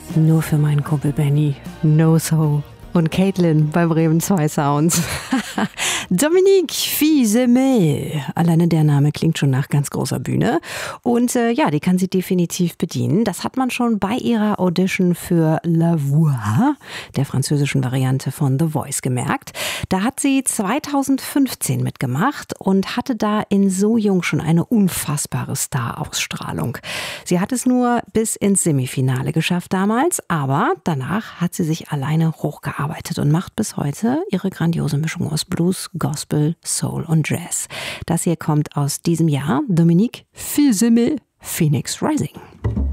Nur für meinen Kumpel Benny. No So. Und Caitlin bei Bremen 2 Sounds. Dominique Fils-Aimé. Alleine der Name klingt schon nach ganz großer Bühne. Und die kann sie definitiv bedienen. Das hat man schon bei ihrer Audition für La Voix, der französischen Variante von The Voice, gemerkt. Da hat sie 2015 mitgemacht und hatte da in So Jung schon eine unfassbare Star-Ausstrahlung. Sie hat es nur bis ins Semifinale geschafft damals, aber danach hat sie sich alleine hochgearbeitet und macht bis heute ihre grandiose Mischung aus Blues, Gospel, Soul und Jazz. Das hier kommt aus diesem Jahr. Dominique Fils-Aimé, Phoenix Rising.